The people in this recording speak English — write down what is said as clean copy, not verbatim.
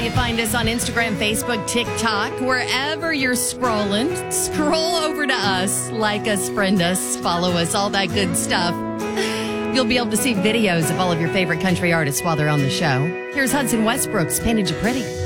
you find us on Instagram, Facebook, TikTok, wherever you're scrolling. Scroll over to us, like us, friend us, follow us, all that good stuff. You'll be able to see videos of all of your favorite country artists while they're on the show. Here's Hudson Westbrook's Painted You Pretty.